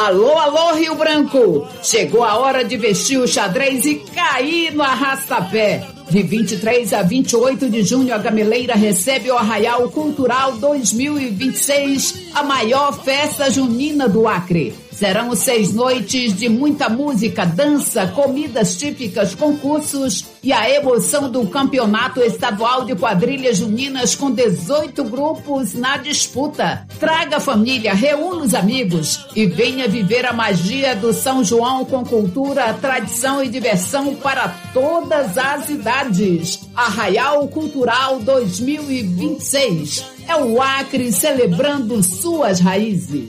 Alô, alô, Rio Branco! Chegou a hora de vestir o xadrez e cair no arrasta-pé. De 23 a 28 de junho, a Gameleira recebe o Arraial Cultural 2026, a maior festa junina do Acre. Serão 6 noites de muita música, dança, comidas típicas, concursos e a emoção do campeonato estadual de quadrilhas juninas com 18 grupos na disputa. Traga a família, reúna os amigos e venha viver a magia do São João com cultura, tradição e diversão para todas as idades. Arraial Cultural 2026. É o Acre celebrando suas raízes.